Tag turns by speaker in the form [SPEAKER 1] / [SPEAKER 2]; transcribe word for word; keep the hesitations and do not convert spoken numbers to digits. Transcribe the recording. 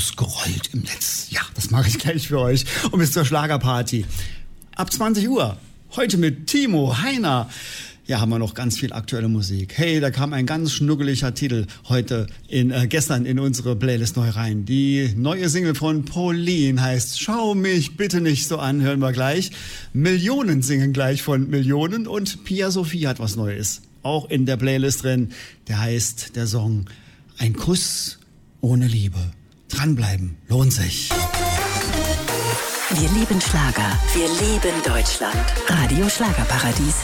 [SPEAKER 1] ausgerollt im Netz. Ja, das mache ich gleich für euch. Und bis zur Schlagerparty. Ab zwanzig Uhr. Heute mit Timo Heiner. Ja, haben wir noch ganz viel aktuelle Musik. Hey, da kam ein ganz schnuggeliger Titel heute, in, äh, gestern in unsere Playlist neu rein. Die neue Single von Pauline heißt Schau mich bitte nicht so an, hören wir gleich. Millionen singen gleich von Millionen und Pia Sophie hat was Neues. Auch in der Playlist drin. Der heißt, der Song, Ein Kuss ohne Liebe. Dranbleiben, lohnt sich.
[SPEAKER 2] Wir lieben Schlager. Wir lieben Deutschland. Radio Schlagerparadies.